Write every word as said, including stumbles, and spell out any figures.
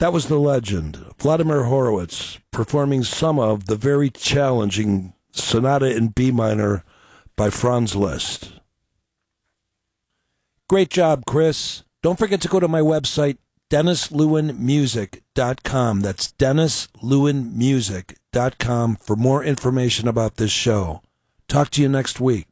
That was the legend, Vladimir Horowitz, performing some of the very challenging Sonata in B minor by Franz Liszt. Great job, Chris. Don't forget to go to my website, dennis lewin music dot com. That's dennis lewin music dot com for more information about this show. Talk to you next week.